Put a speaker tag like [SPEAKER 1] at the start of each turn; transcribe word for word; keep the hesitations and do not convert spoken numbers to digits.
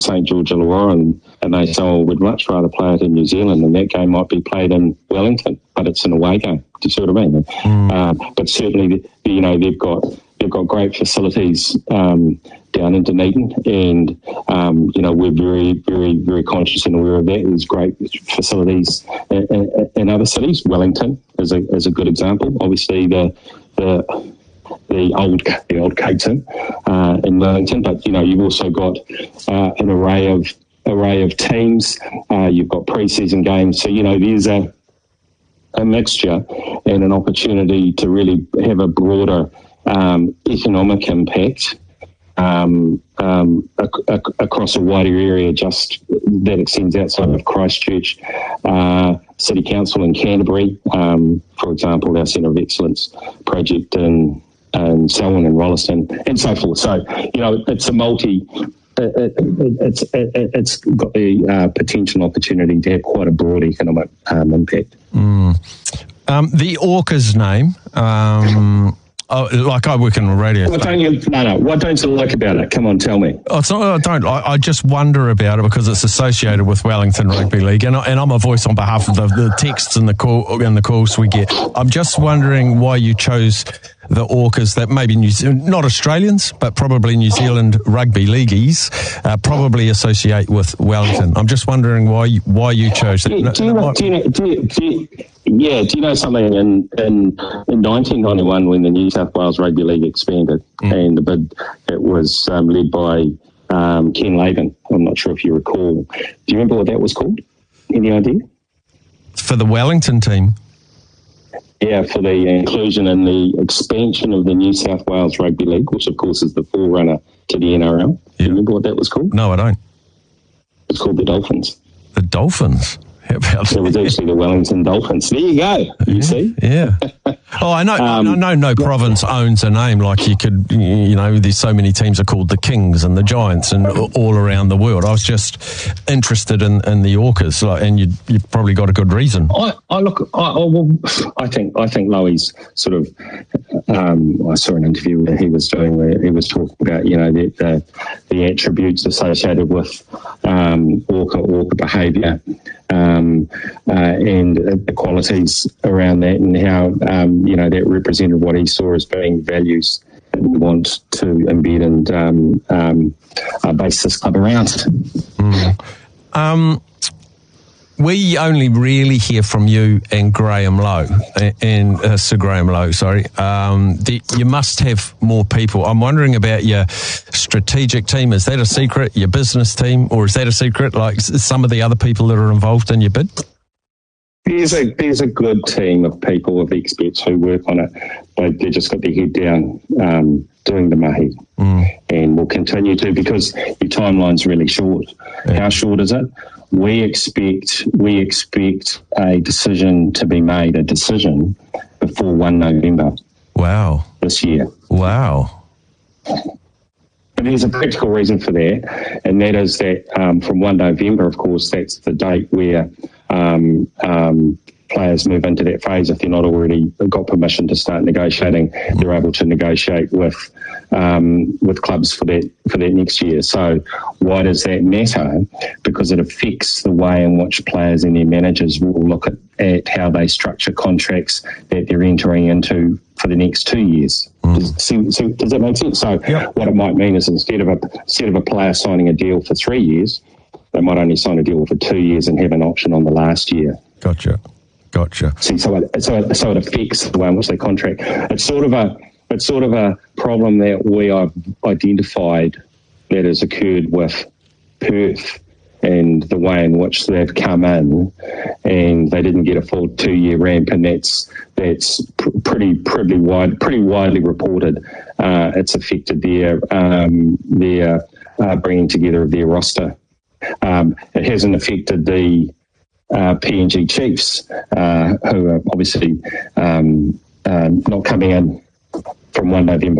[SPEAKER 1] St George Illawarra, and, and they say, oh, we'd much rather play it in New Zealand, and that game might be played in Wellington, but it's an away game. Do you see what I mean? Mm. Um, but certainly, you know, they've got they've got great facilities um, down in Dunedin, and um, you know, we're very, very, very conscious and aware of that. There's great facilities in, in, in other cities. Wellington is a is a good example. Obviously, the the the old the old Caton uh, in Wellington, but you know, you've also got uh, an array of array of teams. Uh, you've got pre-season games, so you know, there's a a mixture and an opportunity to really have a broader um, economic impact um, um, ac- ac- across a wider area, just that extends outside of Christchurch. Uh, City Council in Canterbury, um, for example, our Centre of Excellence project in, in Selwyn and Rolleston, and so forth. So, you know, it's a multi... It, it, it's it, it's got the uh, potential opportunity to have quite a broad economic um, impact.
[SPEAKER 2] Mm. Um, the Orcas name, um, oh, like I work in radio.
[SPEAKER 1] What don't you, no, no. What don't you like about it? Come on, tell me.
[SPEAKER 2] Oh, it's not, I don't. I, I just wonder about it because it's associated with Wellington Rugby League, and, I, and I'm a voice on behalf of the, the texts and the call and the calls we get. I'm just wondering why you chose the Orcas that maybe New Zealand, not Australians, but probably New Zealand rugby leagueies uh, probably associate with Wellington. I'm just wondering why you, why you chose that.
[SPEAKER 1] Do, do, you know, do, you know, do, you, do you, yeah, do you know something? In, in in nineteen ninety-one, when the New South Wales Rugby League expanded, mm. and the bid, it was um, led by um, Ken Laban. I'm not sure if you recall. Do you remember what that was called? Any idea?
[SPEAKER 2] For the Wellington team.
[SPEAKER 1] Yeah, for the inclusion and the expansion of the New South Wales Rugby League, which of course is the forerunner to the N R L. Do you remember what that was called?
[SPEAKER 2] No, I don't.
[SPEAKER 1] It's called the Dolphins.
[SPEAKER 2] The Dolphins? How about that?
[SPEAKER 1] It was actually the Wellington Dolphins. There you go. You
[SPEAKER 2] yeah,
[SPEAKER 1] see?
[SPEAKER 2] Yeah. Oh, I know. Um, I know. No province owns a name like you could. You know, there's so many teams are called the Kings and the Giants and all around the world. I was just interested in, in the Orcas, like, and you you probably got a good reason.
[SPEAKER 1] I, I look. I, I, well, I think I think Loe's sort of. Um, I saw an interview where he was doing where he was talking about you know the the, the attributes associated with um, Orca Orca behaviour. Um, uh, and uh, the qualities around that, and how um, you know that represented what he saw as being values that we want to embed and um, um, uh, base this club around.
[SPEAKER 2] Mm. Um, we only really hear from you and Graham Lowe, and uh, Sir Graham Lowe. Sorry, um, the, you must have more people. I'm wondering about your strategic team. Is that a secret? Your business team, or is that a secret? Like some of the other people that are involved in your bid.
[SPEAKER 1] There's a there's a good team of people, of experts who work on it. They they just got their head down um, doing the mahi, mm. and will continue to, because your timeline's really short. Yeah. How short is it? We expect we expect a decision to be made, a decision before first November.
[SPEAKER 2] Wow!
[SPEAKER 1] This year.
[SPEAKER 2] Wow.
[SPEAKER 1] But there's a practical reason for that, and that is that um, from first November, of course, that's the date where um, um, players move into that phase. If they're not already got permission to start negotiating, they're able to negotiate with um, with clubs for that for that next year. So why does that matter? Because it affects the way in which players and their managers will look at, at how they structure contracts that they're entering into for the next two years. Mm. Does, see, see, does that make sense? So yep. What it might mean is instead of a instead of a player signing a deal for three years, they might only sign a deal for two years and have an option on the last year.
[SPEAKER 2] Gotcha. Gotcha.
[SPEAKER 1] See, so it, so it, so it affects the way in which they contract. It's sort of a it's sort of a problem that we have identified that has occurred with Perth and the way in which they've come in, and they didn't get a full two-year ramp, and that's that's pr- pretty pretty wide pretty widely reported. Uh, it's affected their um, their uh, bringing together of their roster. Um, it hasn't affected the Uh, P N G Chiefs, uh, who are obviously um, um, not coming in from first November